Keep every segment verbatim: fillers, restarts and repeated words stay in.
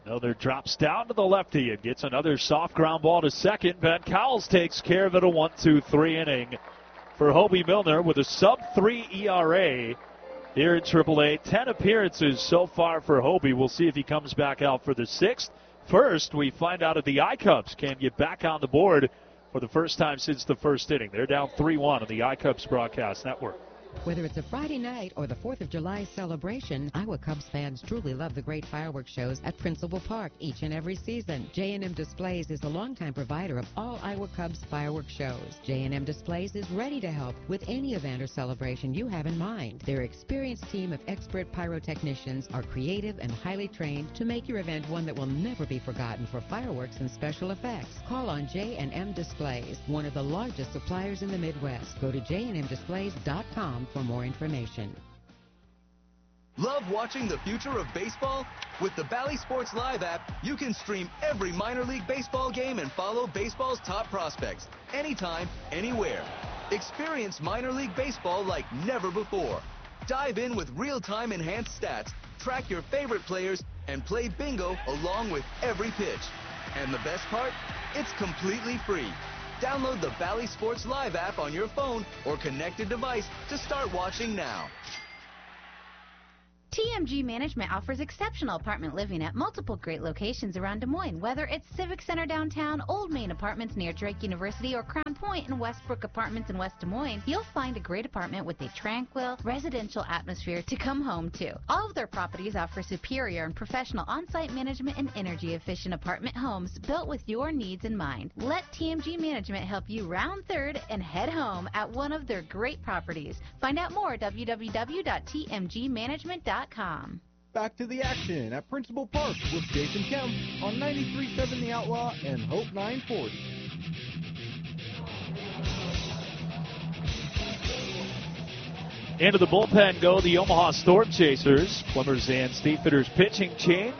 Milner drops down to the lefty and gets another soft ground ball to second. Ben Cowles takes care of it, a one two three inning for Hobie Milner with a sub three E R A here in triple A. Ten appearances so far for Hobie. We'll see if he comes back out for the sixth. First, we find out if the I-Cubs can get back on the board for the first time since the first inning. They're down three one on the I-Cubs Broadcast Network. Whether it's a Friday night or the fourth of July celebration, Iowa Cubs fans truly love the great fireworks shows at Principal Park each and every season. J and M Displays is the longtime provider of all Iowa Cubs fireworks shows. J and M Displays is ready to help with any event or celebration you have in mind. Their experienced team of expert pyrotechnicians are creative and highly trained to make your event one that will never be forgotten for fireworks and special effects. Call on J and M Displays, one of the largest suppliers in the Midwest. Go to j and m displays dot com for more information. Love watching the future of baseball? With the Bally Sports Live app, you can stream every minor league baseball game and follow baseball's top prospects anytime, anywhere. Experience minor league baseball like never before. Dive in with real-time enhanced stats, track your favorite players, and play bingo along with every pitch. And the best part? It's completely free. Download the Bally Sports Live app on your phone or connected device to start watching now. T M G Management offers exceptional apartment living at multiple great locations around Des Moines. Whether it's Civic Center downtown, Old Main Apartments near Drake University, or Crown Point and Westbrook Apartments in West Des Moines, you'll find a great apartment with a tranquil, residential atmosphere to come home to. All of their properties offer superior and professional on-site management and energy-efficient apartment homes built with your needs in mind. Let T M G Management help you round third and head home at one of their great properties. Find out more at w w w dot t m g management dot com. Back to the action at Principal Park with Jason Kemp on ninety-three point seven The Outlaw and Hope nine forty. Into the bullpen go the Omaha Storm Chasers. Plimmers and Steepfitter's pitching change.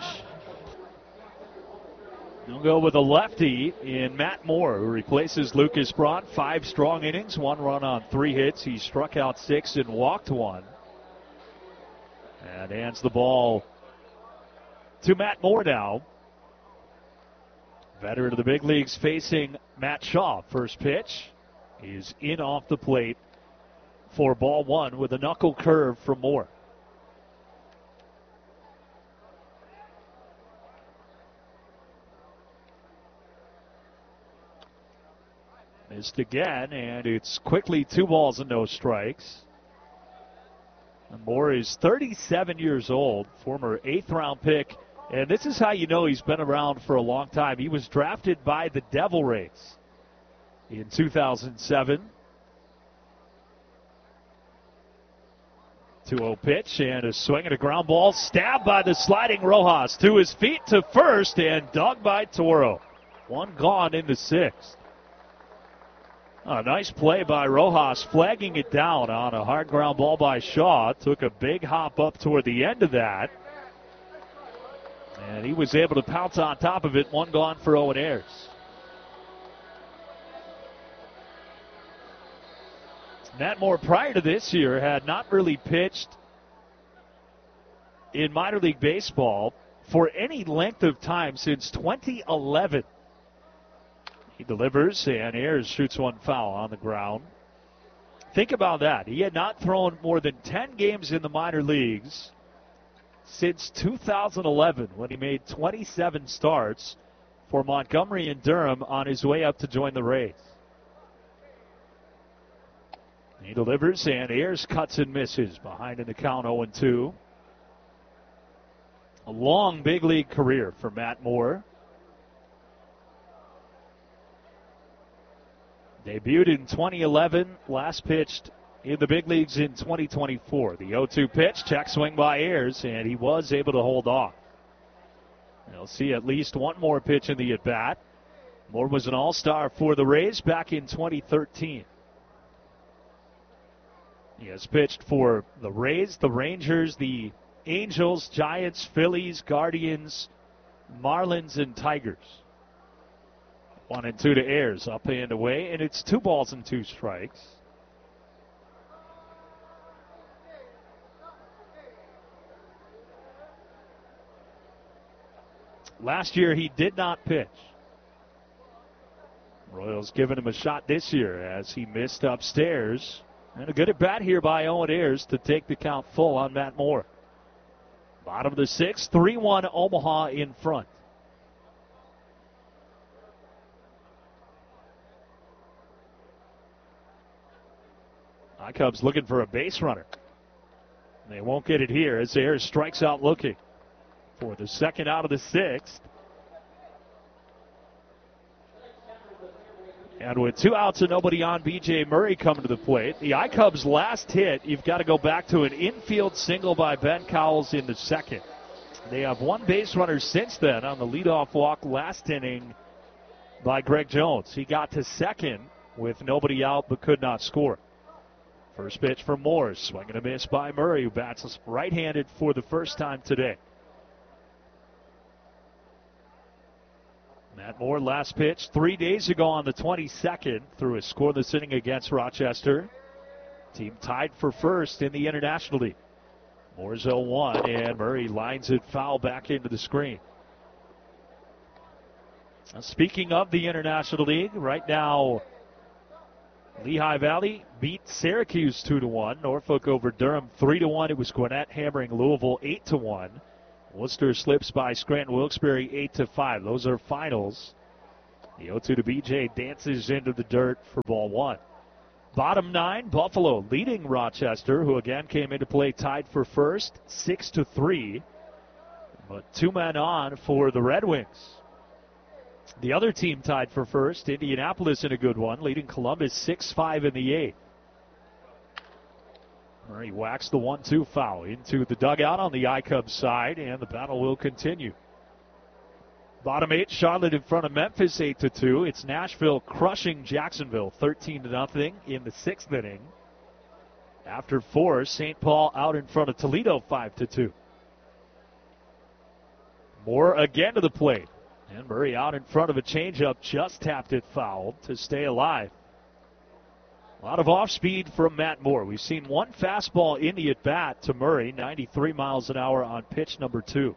They'll go with a lefty in Matt Moore, who replaces Lucas Braun. Five strong innings, one run on three hits. He struck out six and walked one. And hands the ball to Matt Moore now. Veteran of the big leagues facing Matt Shaw. First pitch is in off the plate for ball one with a knuckle curve from Moore. Missed again, and it's quickly two balls and no strikes. Moore is thirty-seven years old, former eighth round pick, and this is how you know he's been around for a long time. He was drafted by the Devil Rays in two thousand seven. two oh pitch and a swing and a ground ball, stabbed by the sliding Rojas to his feet to first and dug by Toro. One gone in the sixth. A nice play by Rojas, flagging it down on a hard ground ball by Shaw. Took a big hop up toward the end of that. And he was able to pounce on top of it. One gone for Owen Ayers. Matt Moore, prior to this year, had not really pitched in minor league baseball for any length of time since twenty eleven. He delivers, and Ayers shoots one foul on the ground. Think about that. He had not thrown more than ten games in the minor leagues since two thousand eleven, when he made twenty-seven starts for Montgomery and Durham on his way up to join the Rays. He delivers, and Ayers cuts and misses. Behind in the count, oh and two. A long big league career for Matt Moore. Debuted in twenty eleven, last pitched in the big leagues in twenty twenty-four. The oh two pitch, check swing by Ayers, and he was able to hold off. You'll see at least one more pitch in the at-bat. Moore was an all-star for the Rays back in twenty thirteen. He has pitched for the Rays, the Rangers, the Angels, Giants, Phillies, Guardians, Marlins, and Tigers. One and two to Ayers, up and away, and it's two balls and two strikes. Last year he did not pitch. Royals giving him a shot this year as he missed upstairs. And a good at bat here by Owen Ayers to take the count full on Matt Moore. Bottom of the sixth, three one Omaha in front. Cubs looking for a base runner. They won't get it here as Ayers strikes out looking for the second out of the sixth. And with two outs and nobody on, B J Murray coming to the plate. The I-Cubs' last hit, you've got to go back to an infield single by Ben Cowles in the second. They have one base runner since then on the leadoff walk last inning by Greg Jones. He got to second with nobody out but could not score. First pitch for Moore, swing and a miss by Murray, who bats right-handed for the first time today. Matt Moore, last pitch three days ago on the twenty-second, threw a scoreless inning against Rochester. Team tied for first in the International League. Moore's oh one, and Murray lines it foul back into the screen. Now, speaking of the International League, right now, Lehigh Valley beat Syracuse two to one. Norfolk over Durham three to one. It was Gwinnett hammering Louisville eight to one. Worcester slips by Scranton Wilkes-Barre eight to five. Those are finals. The oh two to B J dances into the dirt for ball one. Bottom nine, Buffalo leading Rochester, who again came into play tied for first, six to three. But two men on for the Red Wings. The other team tied for first, Indianapolis in a good one, leading Columbus six five in the eighth. Murray whacks the one two foul into the dugout on the I-Cubs side, and the battle will continue. Bottom eight, Charlotte in front of Memphis eight to two. It's Nashville crushing Jacksonville thirteen to nothing in the sixth inning. After four, Saint Paul out in front of Toledo five to two. Moore again to the plate. And Murray out in front of a changeup, just tapped it foul to stay alive. A lot of off speed from Matt Moore. We've seen one fastball in the at-bat to Murray, ninety-three miles an hour on pitch number two.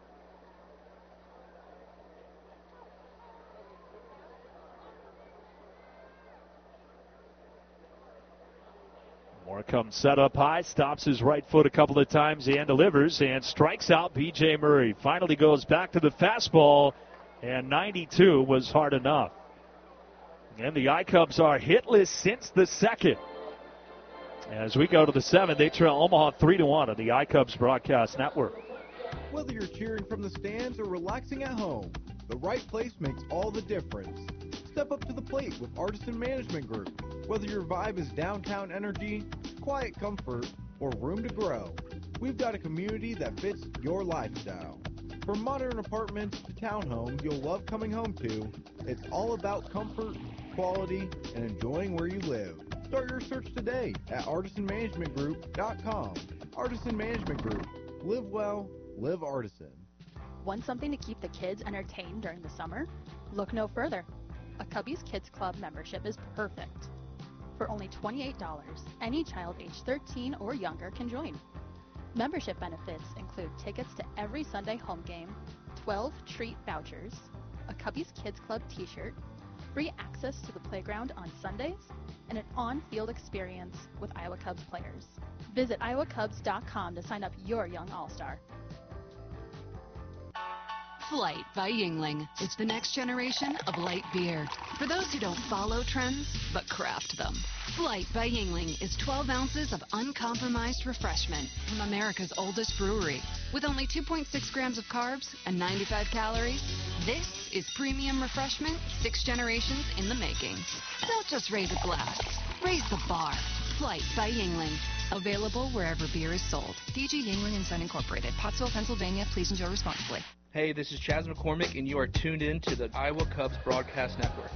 Moore comes set up high, stops his right foot a couple of times and delivers and strikes out B J Murray. Finally goes back to the fastball, and ninety-two was hard enough. And the I-Cubs are hitless since the second. As we go to the seventh, they trail Omaha three to one on the I-Cubs broadcast network. Whether you're cheering from the stands or relaxing at home, the right place makes all the difference. Step up to the plate with Artisan Management Group. Whether your vibe is downtown energy, quiet comfort, or room to grow, we've got a community that fits your lifestyle. From modern apartments to townhomes you'll love coming home to, it's all about comfort, quality, and enjoying where you live. Start your search today at artisan management group dot com. Artisan Management Group. Live well, live Artisan. Want something to keep the kids entertained during the summer? Look no further. A Cubbies Kids Club membership is perfect. For only twenty-eight dollars, any child age thirteen or younger can join. Membership benefits include tickets to every Sunday home game, twelve treat vouchers, a Cubbies Kids Club t-shirt, free access to the playground on Sundays, and an on-field experience with Iowa Cubs players. Visit iowa cubs dot com to sign up your young all-star. Flight by Yuengling. It's the next generation of light beer. For those who don't follow trends, but craft them. Flight by Yuengling is twelve ounces of uncompromised refreshment from America's oldest brewery. With only two point six grams of carbs and ninety-five calories, this is premium refreshment six generations in the making. Don't just raise a glass. Raise the bar. Flight by Yuengling. Available wherever beer is sold. D G Yuengling and Son Incorporated. Pottsville, Pennsylvania. Please enjoy responsibly. Hey, this is Chaz McCormick, and you are tuned in to the Iowa Cubs Broadcast Network.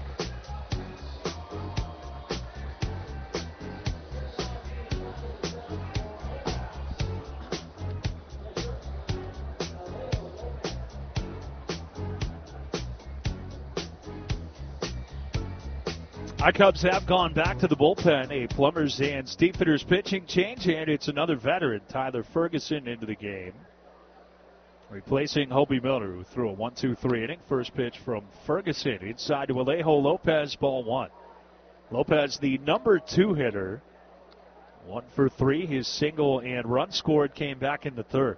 I-Cubs have gone back to the bullpen. A Plumbers and Steepfitters pitching change, and it's another veteran, Tyler Ferguson, into the game. replacing Hobie Milner, who threw a one two three inning. First pitch from Ferguson inside to Alejo Lopez, ball one. Lopez, the number two hitter, one for three. His single and run scored came back in the third.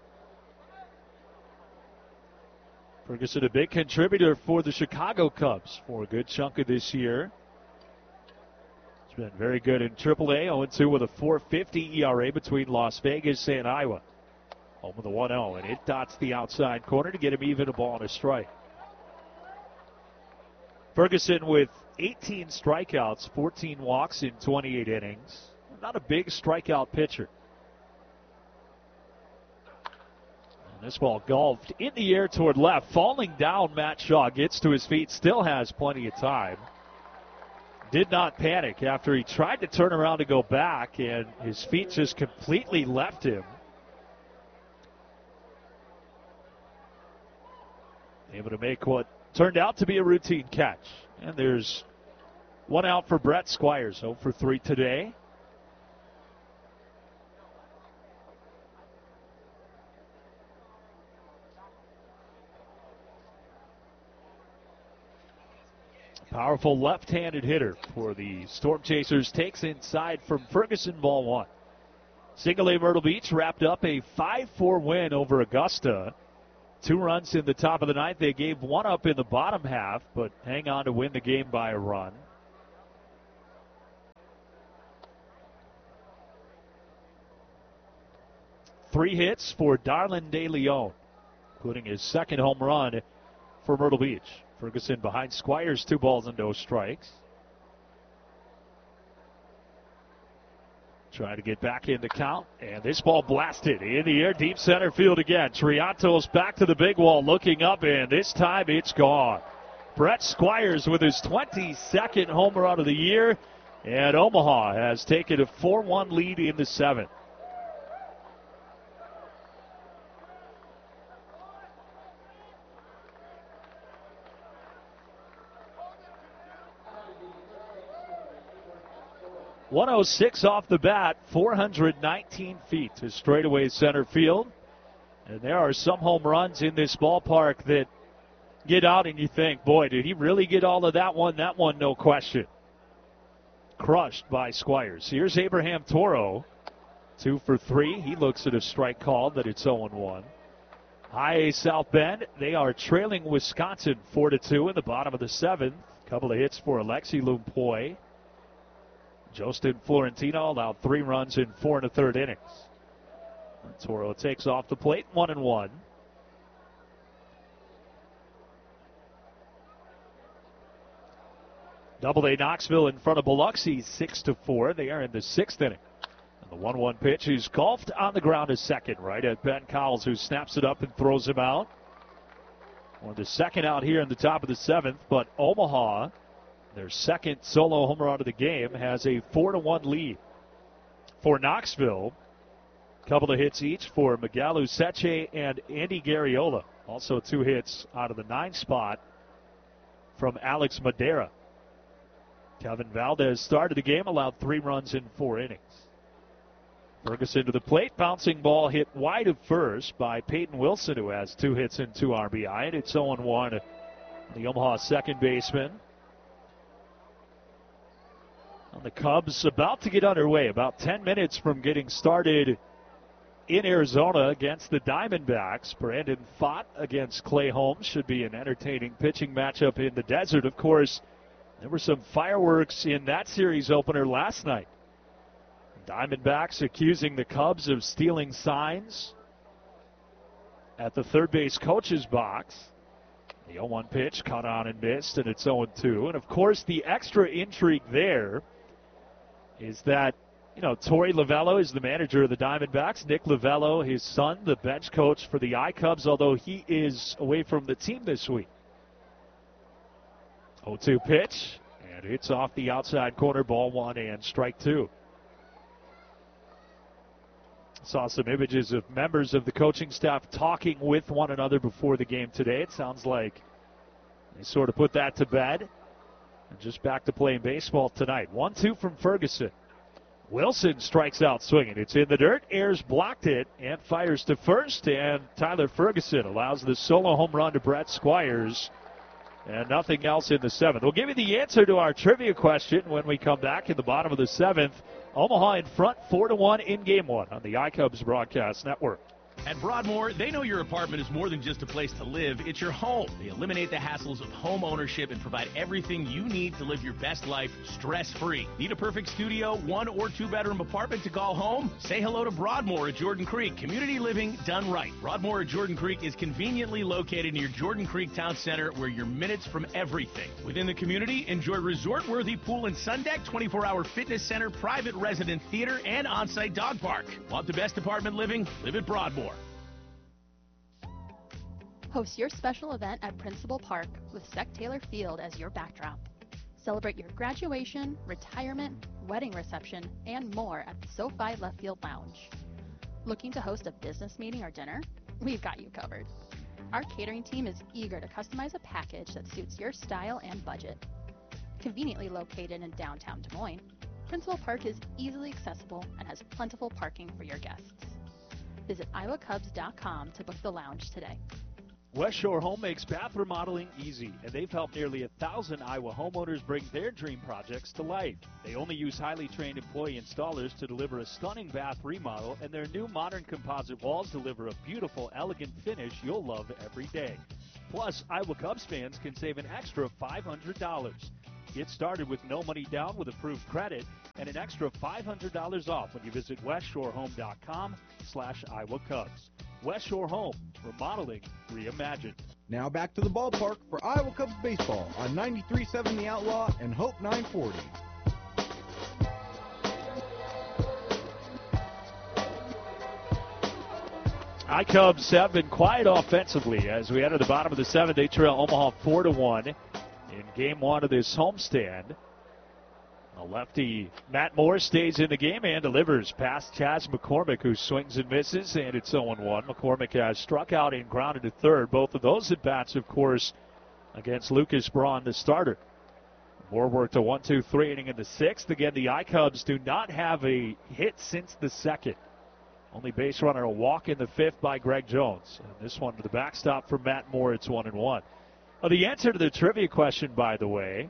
Ferguson, a big contributor for the Chicago Cubs for a good chunk of this year. He's been very good in triple A, oh two with a four fifty E R A between Las Vegas and Iowa. Home with a one oh, and it dots the outside corner to get him even a ball and a strike. Ferguson with eighteen strikeouts, fourteen walks in twenty-eight innings. Not a big strikeout pitcher. And this ball golfed in the air toward left. Falling down, Matt Shaw gets to his feet, still has plenty of time. Did not panic after he tried to turn around to go back, and his feet just completely left him. Able to make what turned out to be a routine catch. And there's one out for Brett Squires, oh for three today. Powerful left-handed hitter for the Storm Chasers. Takes inside from Ferguson, ball one. Single A Myrtle Beach wrapped up a five four win over Augusta. Two runs in the top of the ninth. They gave one up in the bottom half, but hang on to win the game by a run. Three hits for Darlin De Leon, including his second home run for Myrtle Beach. Ferguson behind Squires, two balls and no strikes. Trying to get back in the count, and this ball blasted in the air, deep center field again. Triantos back to the big wall, looking up, and this time it's gone. Brett Squires with his twenty-second home run of the year, and Omaha has taken a four one lead in the seventh. one oh six off the bat, four hundred nineteen feet to straightaway center field. And there are some home runs in this ballpark that get out and you think, boy, did he really get all of that one? That one, no question. Crushed by Squires. Here's Abraham Toro, two for three. He looks at a strike call, that it's oh one. High A South Bend, they are trailing Wisconsin four to two in the bottom of the seventh. Couple of hits for Alexi Lumpoy. Justin Florentino allowed three runs in four and a third innings. Toro takes off the plate, one and one. Double A Knoxville in front of Biloxi, six to four. They are in the sixth inning. And the one one pitch is golfed on the ground to second, right at Ben Cowles, who snaps it up and throws him out. Or the second out here in the top of the seventh, but Omaha, their second solo home run of the game, has a four to one lead. For Knoxville, a couple of hits each for Miguel Useche and Andy Garriola. Also two hits out of the nine spot from Alex Madera. Kevin Valdez started the game, allowed three runs in four innings. Ferguson to the plate, bouncing ball hit wide of first by Peyton Wilson, who has two hits and two R B I, and it's oh one. The Omaha second baseman. The Cubs about to get underway, about ten minutes from getting started in Arizona against the Diamondbacks. Brandon Pfaadt against Clay Holmes should be an entertaining pitching matchup in the desert. Of course, there were some fireworks in that series opener last night. Diamondbacks accusing the Cubs of stealing signs at the third base coach's box. The oh one pitch caught on and missed, and it's oh two. And, of course, the extra intrigue there is that, you know, Torey Lovullo is the manager of the Diamondbacks. Nick Lovullo, his son, the bench coach for the I-Cubs, although he is away from the team this week. oh two pitch, and it's off the outside corner, ball one and strike two. Saw some images of members of the coaching staff talking with one another before the game today. It sounds like they sort of put that to bed. And just back to playing baseball tonight. one two from Ferguson. Wilson strikes out swinging. It's in the dirt. Ayers blocked it and fires to first. And Tyler Ferguson allows the solo home run to Brett Squires. And nothing else in the seventh. We'll give you the answer to our trivia question when we come back in the bottom of the seventh. Omaha in front four to one in game one on the iCubs Broadcast Network. At Broadmoor, they know your apartment is more than just a place to live, it's your home. They eliminate the hassles of home ownership and provide everything you need to live your best life stress-free. Need a perfect studio, one or two bedroom apartment to call home? Say hello to Broadmoor at Jordan Creek. Community living done right. Broadmoor at Jordan Creek is conveniently located near Jordan Creek Town Center, where you're minutes from everything. Within the community, enjoy resort-worthy pool and sun deck, twenty-four hour fitness center, private resident theater, and on-site dog park. Want the best apartment living? Live at Broadmoor. Host your special event at Principal Park with Sec Taylor Field as your backdrop. Celebrate your graduation, retirement, wedding reception, and more at the SoFi Left Field Lounge. Looking to host a business meeting or dinner? We've got you covered. Our catering team is eager to customize a package that suits your style and budget. Conveniently located in downtown Des Moines, Principal Park is easily accessible and has plentiful parking for your guests. Visit iowa cubs dot com to book the lounge today. West Shore Home makes bath remodeling easy, and they've helped nearly a thousand Iowa homeowners bring their dream projects to life. They only use highly trained employee installers to deliver a stunning bath remodel, and their new modern composite walls deliver a beautiful, elegant finish you'll love every day. Plus, Iowa Cubs fans can save an extra five hundred dollars. Get started with no money down with approved credit and an extra five hundred dollars off when you visit west shore home dot com slash Iowa Cubs. West Shore Home, remodeling reimagined. Now back to the ballpark for Iowa Cubs baseball on ninety-three point seven The Outlaw and Hope nine forty. iCubs have been quiet offensively as we enter the bottom of the seventh. They trail Omaha four to one in game one of this homestand. The lefty Matt Moore stays in the game and delivers past Chaz McCormick, who swings and misses, and it's oh one. McCormick has struck out and grounded to third. Both of those at-bats, of course, against Lucas Braun, the starter. Moore worked a one two three inning in the sixth. Again, the iCubs do not have a hit since the second. Only base runner, a walk in the fifth by Greg Jones. And this one to the backstop for Matt Moore. It's one and one. Well, the answer to the trivia question, by the way,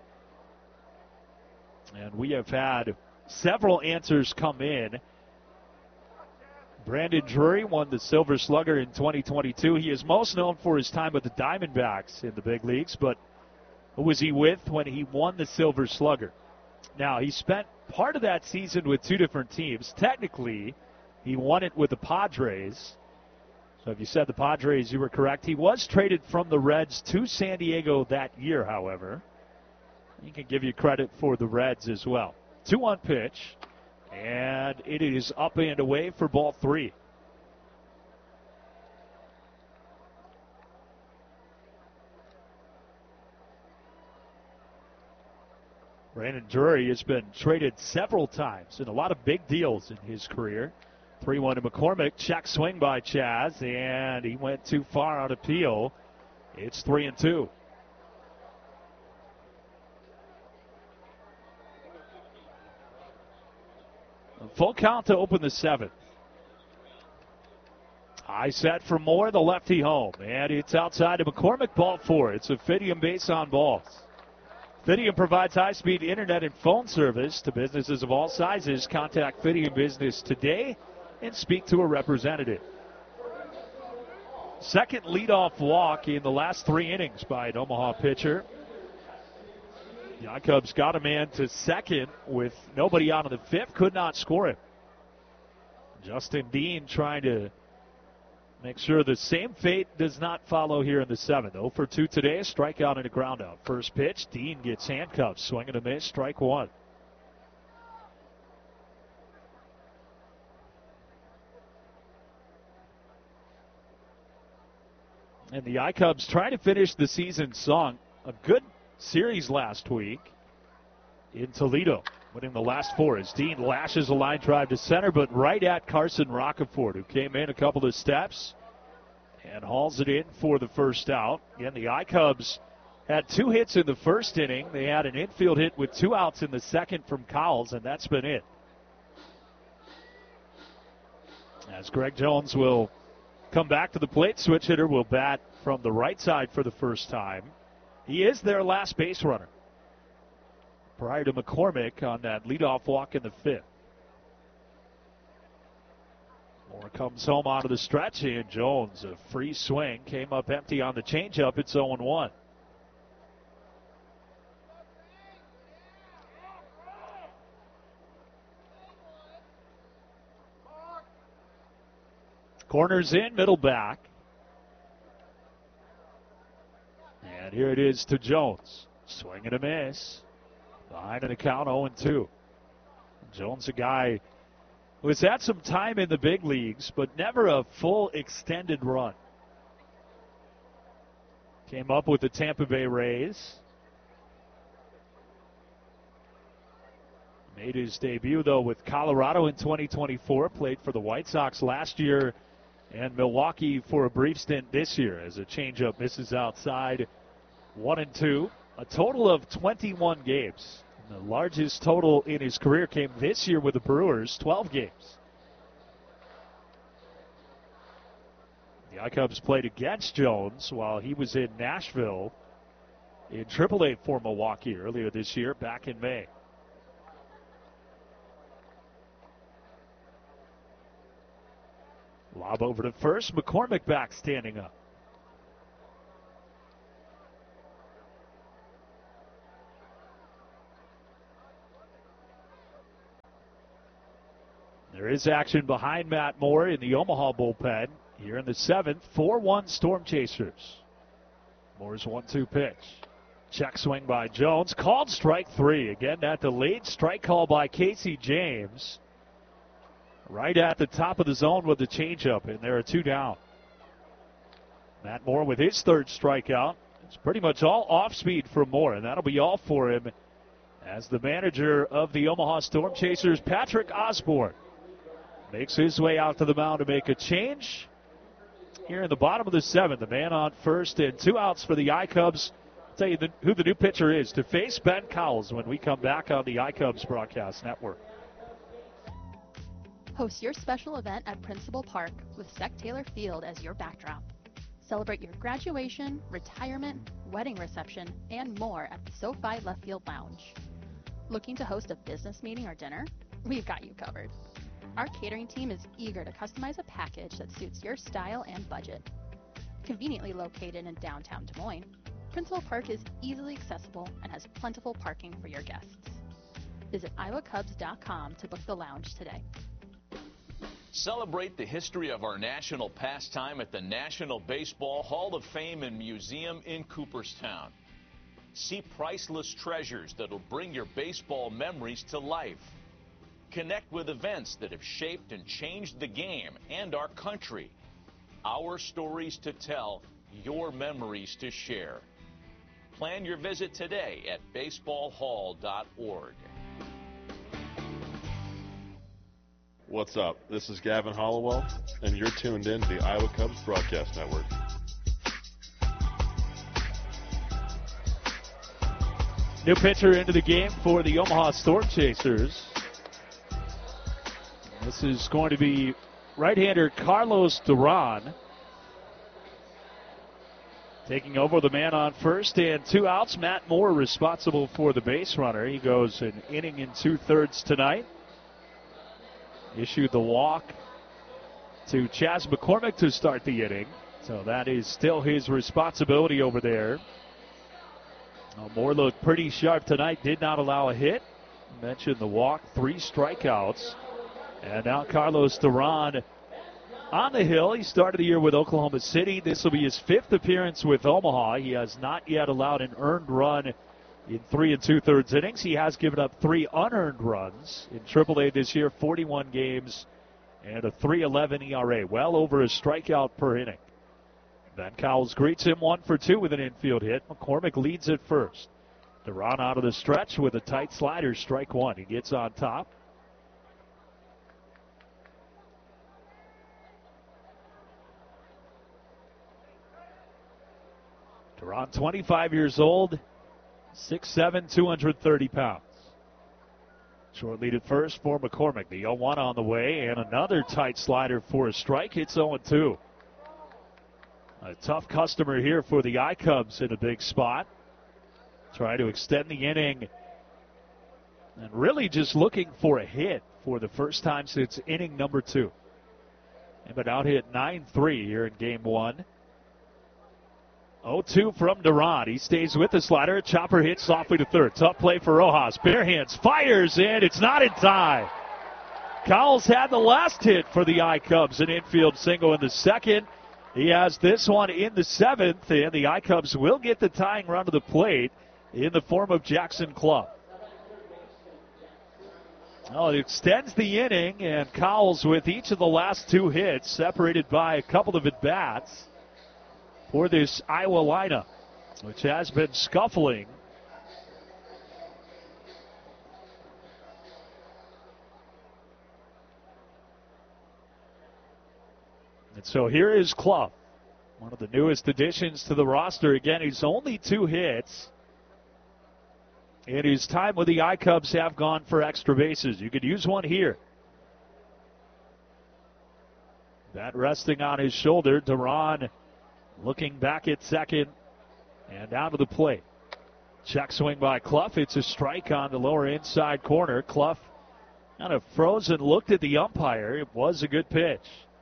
and we have had several answers come in. Brandon Drury won the Silver Slugger in twenty twenty-two. He is most known for his time with the Diamondbacks in the big leagues, but who was he with when he won the Silver Slugger? Now, he spent part of that season with two different teams. Technically, he won it with the Padres. So if you said the Padres, you were correct. He was traded from the Reds to San Diego that year, however. He can give you credit for the Reds as well. two one pitch, and it is up and away for ball three. Brandon Drury has been traded several times in a lot of big deals in his career. three one to McCormick. Check swing by Chaz, and he went too far on appeal. It's three and two. Full count to open the seventh. High set for Moore, the lefty home. And it's outside to McCormick, ball four. It's a Fidium base on balls. Fidium provides high-speed internet and phone service to businesses of all sizes. Contact Fidium Business today and speak to a representative. Second leadoff walk in the last three innings by an Omaha pitcher. The iCubs got a man to second with nobody out in the fifth. Could not score him. Justin Dean trying to make sure the same fate does not follow here in the seventh. oh for two today, a strikeout and a groundout. First pitch, Dean gets handcuffed. Swing and a miss, strike one. And the iCubs trying to finish the season strong. A good series last week in Toledo, winning the last four as Dean lashes a line drive to center, but right at Carson Rockefort, who came in a couple of steps and hauls it in for the first out. Again, the iCubs had two hits in the first inning. They had an infield hit with two outs in the second from Cowles, and that's been it. As Greg Jones will come back to the plate, switch hitter will bat from the right side for the first time. He is their last base runner prior to McCormick on that leadoff walk in the fifth. Moore comes home out of the stretch, and Jones, a free swing, came up empty on the changeup. It's oh one. Corners in, middle back. And here it is to Jones. Swing and a miss. Behind an account oh two. Jones, a guy who has had some time in the big leagues, but never a full extended run. Came up with the Tampa Bay Rays. Made his debut, though, with Colorado in twenty twenty-four. Played for the White Sox last year and Milwaukee for a brief stint this year as a changeup misses outside. One and two. A total of twenty-one games. The largest total in his career came this year with the Brewers, twelve games. The I-Cubs played against Jones while he was in Nashville in triple A for Milwaukee earlier this year, back in May. Lob over to first. McCormick back standing up. There is action behind Matt Moore in the Omaha bullpen. Here in the seventh, four one Storm Chasers. Moore's one two pitch. Check swing by Jones. Called strike three. Again, that delayed strike call by Casey James. Right at the top of the zone with the changeup, and there are two down. Matt Moore with his third strikeout. It's pretty much all off speed from Moore, and that'll be all for him as the manager of the Omaha Storm Chasers, Patrick Osborne, makes his way out to the mound to make a change. Here in the bottom of the seventh, the man on first and two outs for the I-Cubs. I'll tell you the, who the new pitcher is to face Ben Cowles when we come back on the I-Cubs Broadcast Network. Host your special event at Principal Park with Sec Taylor Field as your backdrop. Celebrate your graduation, retirement, wedding reception, and more at the SoFi Left Field Lounge. Looking to host a business meeting or dinner? We've got you covered. Our catering team is eager to customize a package that suits your style and budget. Conveniently located in downtown Des Moines, Principal Park is easily accessible and has plentiful parking for your guests. Visit iowa cubs dot com to book the lounge today. Celebrate the history of our national pastime at the National Baseball Hall of Fame and Museum in Cooperstown. See priceless treasures that'll bring your baseball memories to life. Connect with events that have shaped and changed the game and our country. Our stories to tell, your memories to share. Plan your visit today at baseball hall dot org. What's up? This is Gavin Hollowell, and you're tuned in to the Iowa Cubs Broadcast Network. New pitcher into the game for the Omaha Storm Chasers. This is going to be right-hander Carlos Duran. Taking over the man on first and two outs. Matt Moore responsible for the base runner. He goes an inning and two-thirds tonight. Issued the walk to Chas McCormick to start the inning. So that is still his responsibility over there. Well, Moore looked pretty sharp tonight. Did not allow a hit. Mentioned the walk, three strikeouts. And now Carlos Duran on the hill. He started the year with Oklahoma City. This will be his fifth appearance with Omaha. He has not yet allowed an earned run in three and two-thirds innings. He has given up three unearned runs in triple A this year, forty-one games, and a three eleven E R A, well over a strikeout per inning. Ben Cowles greets him one for two with an infield hit. McCormick leads at first. Duran out of the stretch with a tight slider, strike one. He gets on top. Duran, twenty-five years old, six seven, two hundred thirty pounds. Short lead at first for McCormick. The oh one on the way, and another tight slider for a strike. It's oh two. A tough customer here for the I-Cubs in a big spot. Trying to extend the inning and really just looking for a hit for the first time since inning number two. And but out hit nine three here in game one. oh two from Duran. He stays with the slider. Chopper hits softly to third. Tough play for Rojas. Bare hands. Fires in. It's not in time. Cowles had the last hit for the I-Cubs. An infield single in the second. He has this one in the seventh. And the I-Cubs will get the tying run to the plate in the form of Jackson Club. Well, it extends the inning. And Cowles with each of the last two hits separated by a couple of at-bats for this Iowa lineup, which has been scuffling. And so here is Club, one of the newest additions to the roster. Again, he's only two hits. And his time with the I-Cubs have gone for extra bases. You could use one here. That resting on his shoulder. Duran looking back at second and down to the plate. Check swing by Clough. It's a strike on the lower inside corner. Clough kind of froze and looked at the umpire. It was a good pitch.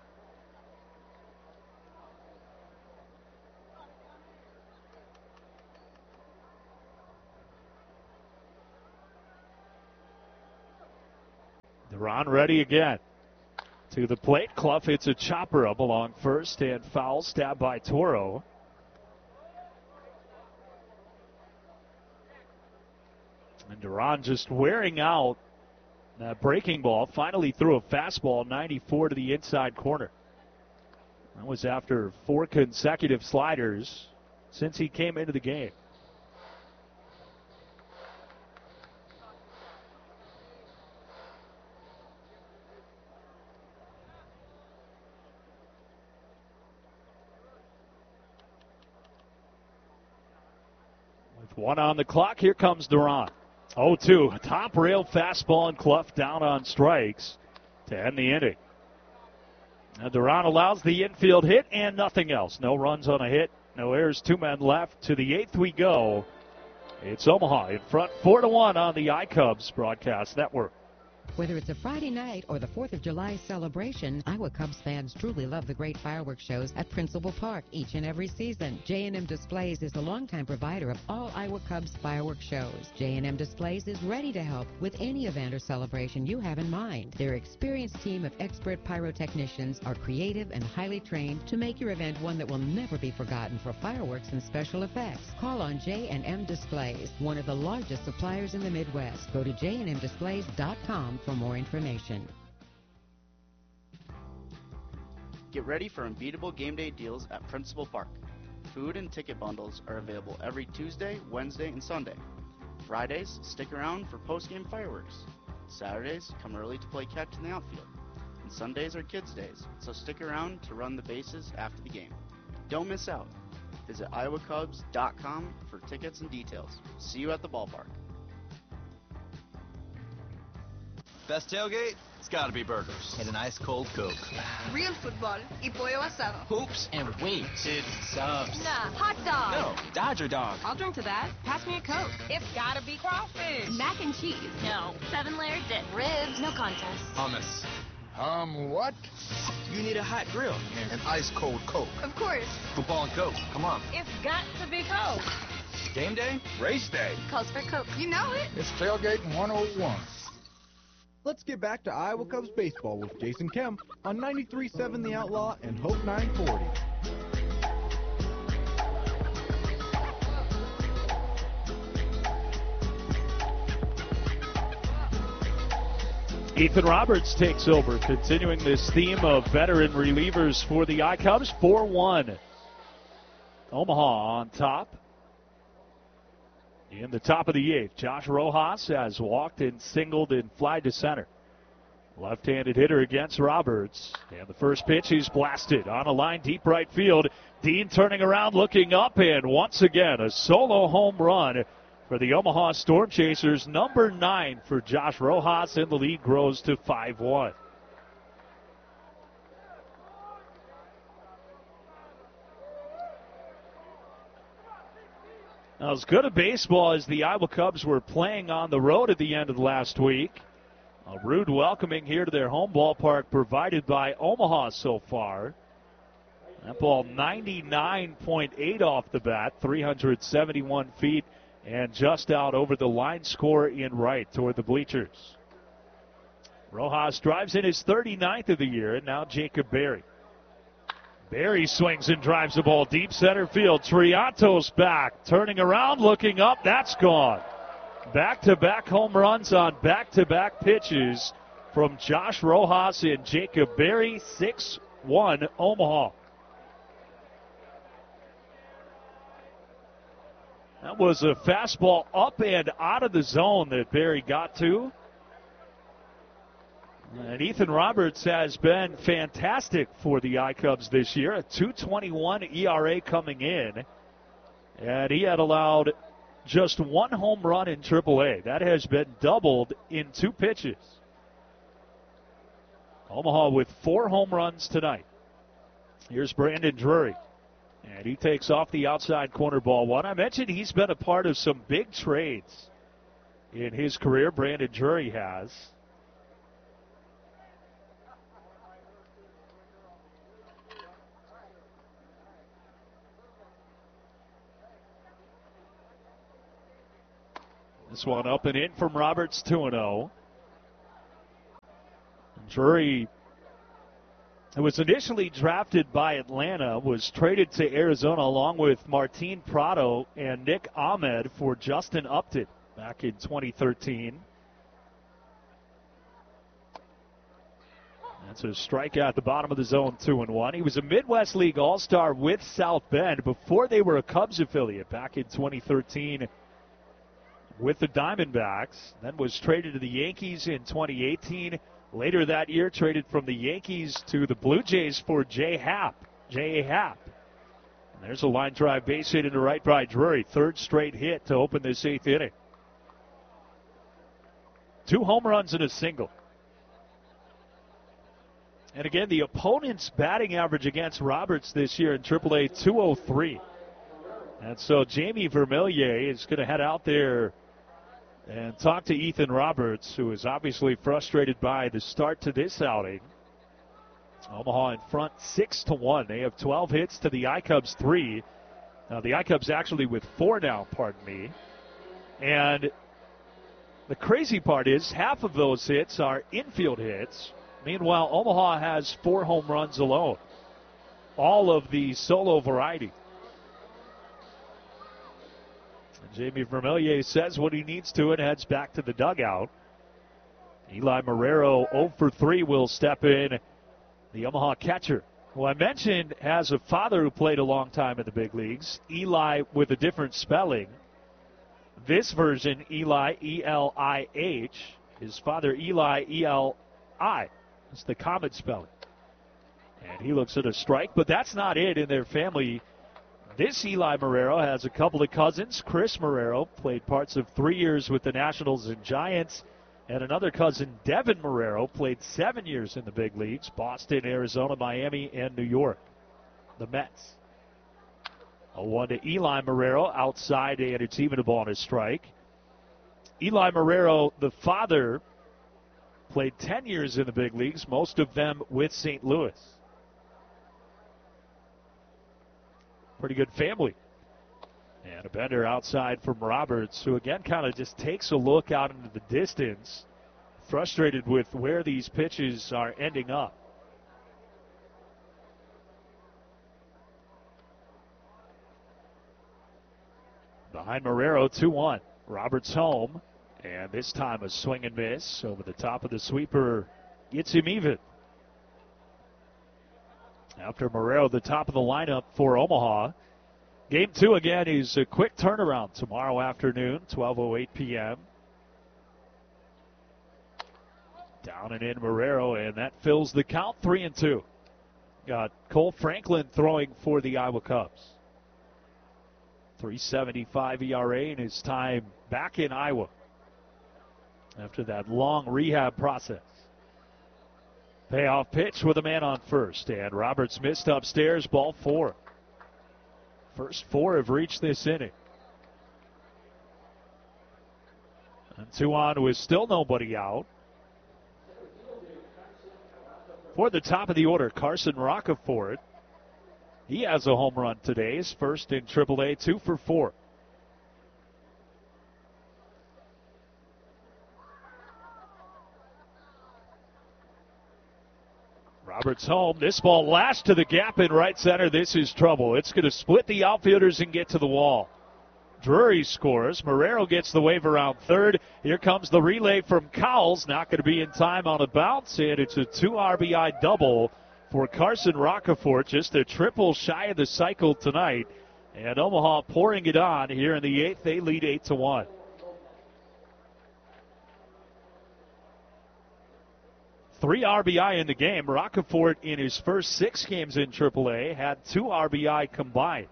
Duran ready again. To the plate, Clough hits a chopper up along first and foul, stabbed by Toro. And Duran just wearing out that breaking ball. Finally threw a fastball ninety-four to the inside corner. That was after four consecutive sliders since he came into the game. One on the clock. Here comes Duran. oh two. Top rail fastball and Clough down on strikes to end the inning. Now Duran allows the infield hit and nothing else. No runs on a hit. No errors. Two men left. To the eighth we go. It's Omaha in front four to one on the I-Cubs broadcast network. Whether it's a Friday night or the fourth of July celebration, Iowa Cubs fans truly love the great fireworks shows at Principal Park each and every season. J and M Displays is the longtime provider of all Iowa Cubs fireworks shows. J and M Displays is ready to help with any event or celebration you have in mind. Their experienced team of expert pyrotechnicians are creative and highly trained to make your event one that will never be forgotten for fireworks and special effects. Call on J and M Displays, one of the largest suppliers in the Midwest. Go to j and m displays dot com for more information. Get ready for unbeatable game day deals at Principal Park. Food and ticket bundles are available every Tuesday, Wednesday, and Sunday. Fridays, stick around for post-game fireworks. Saturdays, come early to play catch in the outfield. And Sundays are kids' days, so stick around to run the bases after the game. Don't miss out. Visit iowa cubs dot com for tickets and details. See you at the ballpark. Best tailgate? It's gotta be burgers. And an ice cold Coke. Real football y pollo asado. Hoops and wings. It's subs. Nah, hot dog. No, Dodger dog. I'll drink to that. Pass me a Coke. It's gotta be crawfish. Mac and cheese. No. Seven layer dip. Ribs. No contest. Hummus. Um, what? You need a hot grill. An ice cold Coke. Of course. Football and Coke. Come on. It's got to be Coke. Game day? Race day. Calls for Coke. You know it. It's tailgating one oh one. Let's get back to Iowa Cubs baseball with Jason Kemp on ninety-three point seven The Outlaw and Hope nine forty. Ethan Roberts takes over, continuing this theme of veteran relievers for the I-Cubs. four one. Omaha on top. In the top of the eighth, Josh Rojas has walked and singled and flied to center. Left-handed hitter against Roberts. And the first pitch is blasted on a line deep right field. Dean turning around, looking up, and once again a solo home run for the Omaha Storm Chasers. Number nine for Josh Rojas, and the lead grows to five one. Now, as good a baseball as the Iowa Cubs were playing on the road at the end of last week, a rude welcoming here to their home ballpark provided by Omaha so far. That ball ninety-nine point eight off the bat, three hundred seventy-one feet, and just out over the line score in right toward the bleachers. Rojas drives in his thirty-ninth of the year, and now Jacob Berry. Berry swings and drives the ball deep center field. Triantos back, turning around, looking up. That's gone. Back-to-back home runs on back-to-back pitches from Josh Rojas and Jacob Berry. six one Omaha. That was a fastball up and out of the zone that Berry got to. And Ethan Roberts has been fantastic for the I-Cubs this year. A two twenty-one E R A coming in. And he had allowed just one home run in triple A. That has been doubled in two pitches. Omaha with four home runs tonight. Here's Brandon Drury. And he takes off the outside corner, ball one. I mentioned he's been a part of some big trades in his career. Brandon Drury has. This one up and in from Roberts, two and oh. Drury, who was initially drafted by Atlanta, was traded to Arizona along with Martin Prado and Nick Ahmed for Justin Upton back in twenty thirteen. That's a strikeout at the bottom of the zone, two and one. He was a Midwest League All-Star with South Bend before they were a Cubs affiliate back in twenty thirteen. With the Diamondbacks, then was traded to the Yankees in twenty eighteen. Later that year, traded from the Yankees to the Blue Jays for Jay Happ. J A. Happ. And there's a line drive base hit into right by Drury. Third straight hit to open this eighth inning. Two home runs and a single. And again, the opponent's batting average against Roberts this year in triple A, two oh three. And so Jamie Vermillier is going to head out there and talk to Ethan Roberts, who is obviously frustrated by the start to this outing. Omaha in front six to one. They have twelve hits to the I-Cubs three. Now the I-Cubs actually with four now, pardon me. And the crazy part is half of those hits are infield hits. Meanwhile, Omaha has four home runs alone. All of the solo variety. Jamie Vermillier says what he needs to and heads back to the dugout. Eli Marrero oh for three will step in. The Omaha catcher, who I mentioned has a father who played a long time in the big leagues. Eli with a different spelling. This version, Eli, E L I H. His father, Eli, E L I. It's the common spelling. And he looks at a strike, but that's not it in their family. This Eli Marrero has a couple of cousins. Chris Marrero played parts of three years with the Nationals and Giants. And another cousin, Devin Marrero, played seven years in the big leagues. Boston, Arizona, Miami, and New York. The Mets. A one to Eli Marrero outside, and it's even a ball and a strike. Eli Marrero, the father, played ten years in the big leagues, most of them with Saint Louis. Pretty good family. And a bender outside from Roberts, who again kind of just takes a look out into the distance, frustrated with where these pitches are ending up. Behind Marrero, two one. Roberts home, and this time a swing and miss over the top of the sweeper. Gets him even. After Marrero, the top of the lineup for Omaha. Game two again is a quick turnaround tomorrow afternoon, twelve oh eight p.m. Down and in Marrero, and that fills the count, three and two. Got Cole Franklin throwing for the Iowa Cubs. three seventy-five E R A in his time back in Iowa after that long rehab process. Payoff pitch with a man on first, and Roberts missed upstairs, ball four. First four have reached this inning. And two on with still nobody out. For the top of the order, Carson Roccaforte. He has a home run today, his first in triple A, two for four. Roberts home. This ball lashed to the gap in right center. This is trouble. It's going to split the outfielders and get to the wall. Drury scores. Marrero gets the wave around third. Here comes the relay from Cowles. Not going to be in time on a bounce, and it's a two R B I double for Carson Roccaforte. Just a triple shy of the cycle tonight. And Omaha pouring it on here in the eighth. They lead eight to one. Three R B I in the game. Roccaforte in his first six games in triple A had two R B I combined.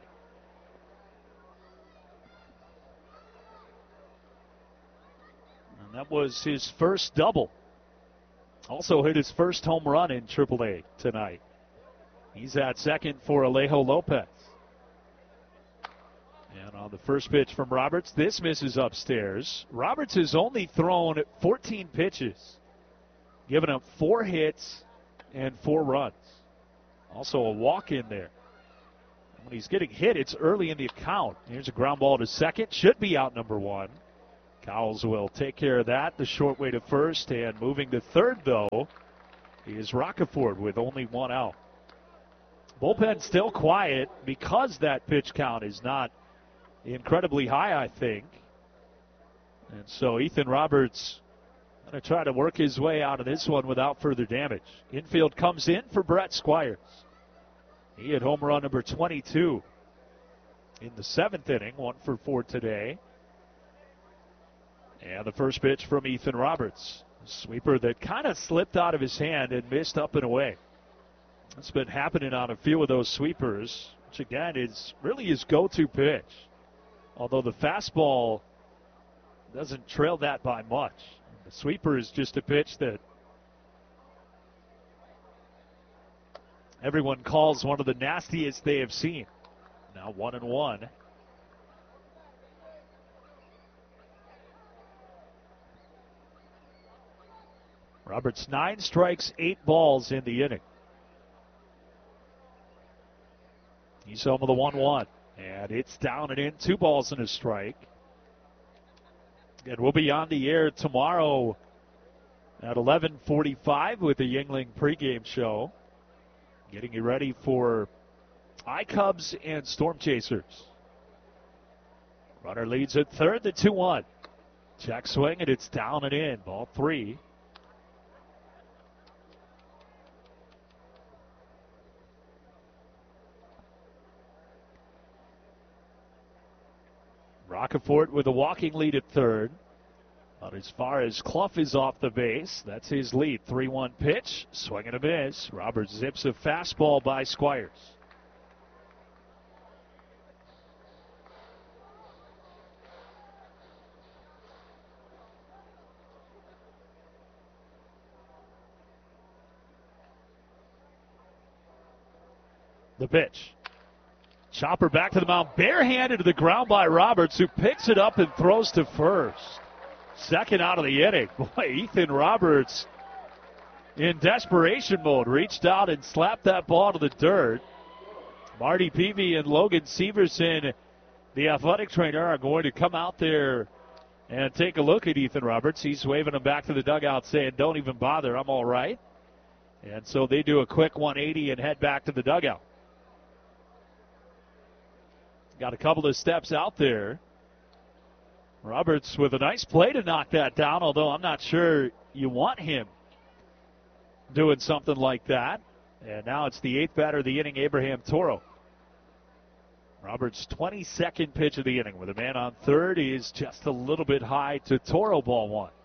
And that was his first double. Also hit his first home run in triple A tonight. He's at second for Alejo Lopez. And on the first pitch from Roberts, this misses upstairs. Roberts has only thrown fourteen pitches, giving up four hits and four runs. Also a walk in there. When he's getting hit, it's early in the account. Here's a ground ball to second. Should be out number one. Cowles will take care of that. The short way to first, and moving to third, though, is Roccaforte with only one out. Bullpen still quiet because that pitch count is not incredibly high, I think. And so Ethan Roberts going to try to work his way out of this one without further damage. Infield comes in for Brett Squires. He had home run number twenty-two in the seventh inning, one for four today. And the first pitch from Ethan Roberts. A sweeper that kind of slipped out of his hand and missed up and away. That's been happening on a few of those sweepers, which again is really his go-to pitch. Although the fastball doesn't trail that by much. The sweeper is just a pitch that everyone calls one of the nastiest they have seen. Now one and one. Roberts nine strikes, eight balls in the inning. He's home with the one one. And it's down and in, two balls and a strike. And we'll be on the air tomorrow at eleven forty-five with the Yuengling pregame show. Getting you ready for iCubs and Storm Chasers. Runner leads at third, the two one. Check swing, and it's down and in. Ball three. Roccaforte with a walking lead at third. But as far as Clough is off the base, that's his lead. three one pitch, swing and a miss. Roberts zips a fastball by Squires. The pitch. Chopper back to the mound, barehanded to the ground by Roberts, who picks it up and throws to first. Second out of the inning. Boy, Ethan Roberts in desperation mode reached out and slapped that ball to the dirt. Marty Peavy and Logan Severson, the athletic trainer, are going to come out there and take a look at Ethan Roberts. He's waving him back to the dugout saying, don't even bother, I'm all right. And so they do a quick one eighty and head back to the dugout. Got a couple of steps out there. Roberts with a nice play to knock that down, although I'm not sure you want him doing something like that. And now it's the eighth batter of the inning, Abraham Toro. Roberts' twenty-second pitch of the inning with a man on third. He is just a little bit high to Toro, ball one.